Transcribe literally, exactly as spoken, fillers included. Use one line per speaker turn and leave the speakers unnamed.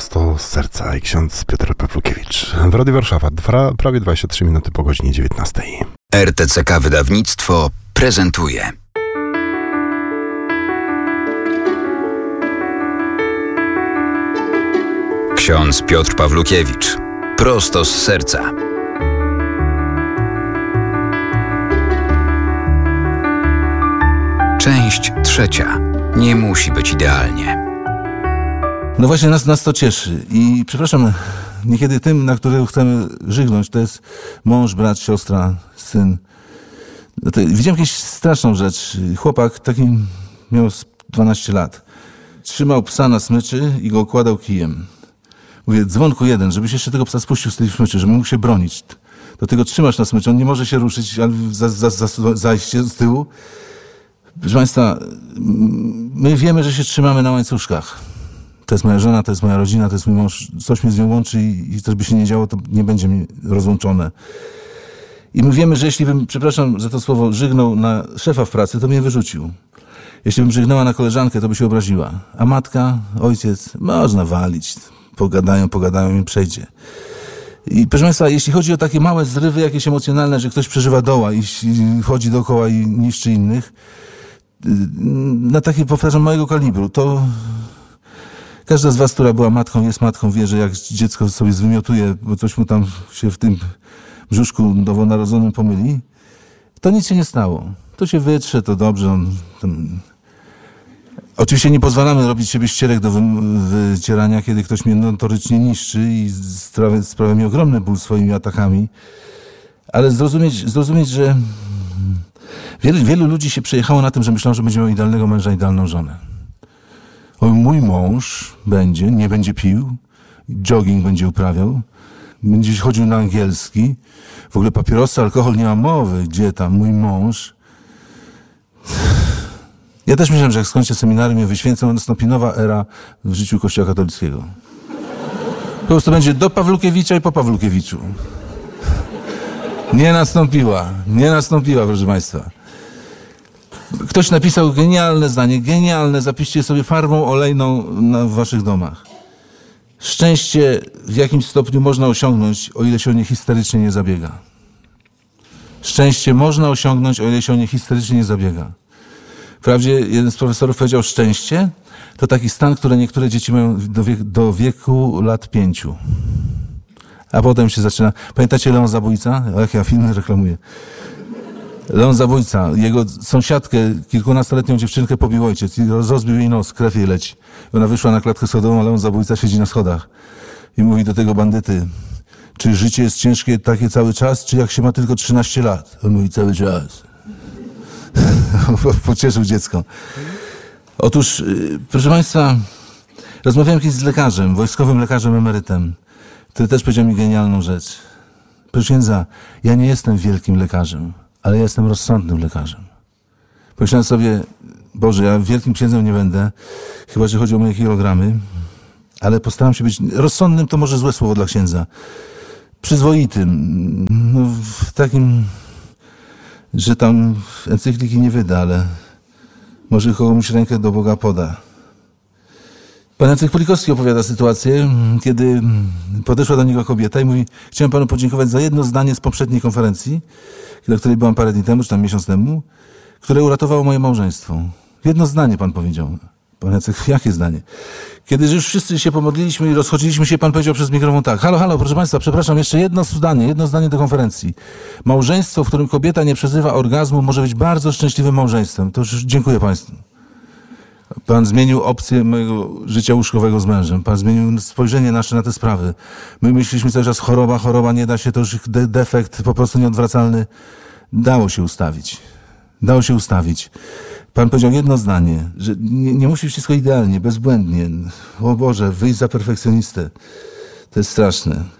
Prosto z serca i ksiądz Piotr Pawlukiewicz. W Radiu Warszawa, Dwa, prawie dwadzieścia trzy minuty po godzinie dziewiętnastej.
R T C K Wydawnictwo prezentuje ksiądz Piotr Pawlukiewicz. Prosto z serca. Część trzecia. Nie musi być idealnie.
No właśnie nas, nas to cieszy i przepraszam, niekiedy tym, na którego chcemy żygnąć, to jest mąż, brat, siostra, syn. No to, widziałem jakąś straszną rzecz. Chłopak taki miał dwanaście lat. Trzymał psa na smyczy i go okładał kijem. Mówię, dzwonku jeden, żebyś jeszcze tego psa spuścił z tej smyczy, żeby mógł się bronić. Do tego trzymasz na smyczy, on nie może się ruszyć, ale za, za, za, zajście z tyłu. Proszę Państwa, my wiemy, że się trzymamy na łańcuszkach. To jest moja żona, to jest moja rodzina, to jest mój mąż. Coś mnie z nią łączy i, i coś by się nie działo, to nie będzie mi rozłączone. I my wiemy, że jeśli bym, przepraszam za to słowo, żygnął na szefa w pracy, to mnie wyrzucił. Jeśli bym żygnęła na koleżankę, to by się obraziła. A matka, ojciec, można walić. Pogadają, pogadają i przejdzie. I proszę Państwa, jeśli chodzi o takie małe zrywy jakieś emocjonalne, że ktoś przeżywa doła i, i chodzi dookoła i niszczy innych, na takie, powtarzam, małego kalibru, to każda z was, która była matką, jest matką, wie, że jak dziecko sobie zwymiotuje, bo coś mu tam się w tym brzuszku nowonarodzonym pomyli, to nic się nie stało. To się wytrze, to dobrze. On, tam... Oczywiście nie pozwalamy robić siebie ścierek do wy- wycierania, kiedy ktoś mnie notorycznie niszczy i sprawia, sprawia mi ogromny ból swoimi atakami, ale zrozumieć, zrozumieć że wielu, wielu ludzi się przejechało na tym, że myślą, że będzie miał idealnego męża, idealną żonę. O, mój mąż będzie, nie będzie pił, jogging będzie uprawiał, będzie chodził na angielski, w ogóle papierosy, alkohol, nie ma mowy, gdzie tam, mój mąż. Ja też myślałem, że jak skończę seminarium i wyświęcę, nastąpi nowa era w życiu Kościoła katolickiego. Po prostu będzie do Pawlukiewicza i po Pawlukiewiczu. Nie nastąpiła, nie nastąpiła, proszę Państwa. Ktoś napisał genialne zdanie, genialne, zapiszcie sobie farbą olejną na, w waszych domach. Szczęście w jakimś stopniu można osiągnąć, o ile się o nie histerycznie nie zabiega. Szczęście można osiągnąć, o ile się o nie histerycznie nie zabiega. Wprawdzie jeden z profesorów powiedział, szczęście to taki stan, który niektóre dzieci mają do, wiek, do wieku lat pięciu. A potem się zaczyna... Pamiętacie Leon Zabójca? O, jak ja filmy reklamuję. Leon Zabójca, jego sąsiadkę, kilkunastoletnią dziewczynkę pobił ojciec i rozbił jej nos, krew jej leci. I ona wyszła na klatkę schodową, a Leon Zabójca siedzi na schodach i mówi do tego bandyty, czy życie jest ciężkie takie cały czas, czy jak się ma tylko trzynaście lat? On mówi, cały czas. Pocieszył dziecko. Otóż, proszę Państwa, rozmawiałem kiedyś z lekarzem, wojskowym lekarzem emerytem, który też powiedział mi genialną rzecz. Proszę księdza, ja nie jestem wielkim lekarzem, ale ja jestem rozsądnym lekarzem. Pomyślałem sobie, Boże, ja wielkim księdzem nie będę, chyba że chodzi o moje kilogramy, ale postaram się być rozsądnym, to może złe słowo dla księdza. Przyzwoitym, no, takim, że tam encykliki nie wyda, ale może komuś rękę do Boga poda. Pan Jacek Polikowski opowiada sytuację, kiedy podeszła do niego kobieta i mówi, chciałem panu podziękować za jedno zdanie z poprzedniej konferencji, na której byłam parę dni temu, czy tam miesiąc temu, które uratowało moje małżeństwo. Jedno zdanie pan powiedział. Pan Jacek, jakie zdanie? Kiedy już wszyscy się pomodliliśmy i rozchodziliśmy się, pan powiedział przez mikrofon tak, halo, halo, proszę państwa, przepraszam, jeszcze jedno zdanie, jedno zdanie do konferencji. Małżeństwo, w którym kobieta nie przeżywa orgazmu, może być bardzo szczęśliwym małżeństwem. To już dziękuję państwu. Pan zmienił opcję mojego życia łóżkowego z mężem. Pan zmienił spojrzenie nasze na te sprawy. My myśleliśmy cały czas choroba, choroba, nie da się, to już de- defekt po prostu nieodwracalny. Dało się ustawić. Dało się ustawić. Pan powiedział jedno zdanie, że nie, nie musi być wszystko idealnie, bezbłędnie. O Boże, wyjść za perfekcjonistę. To jest straszne.